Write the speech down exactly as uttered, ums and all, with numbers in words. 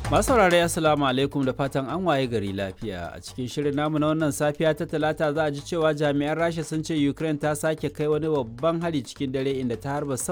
Masu saurare assalamu alaikum da fatan an waye gari lafiya. A cikin shirin namu na wannan safiya ta talata za a ji cewa jami'an Rasha sun ce Ukraine ta sake kai wani babban hari cikin dare inda ta harba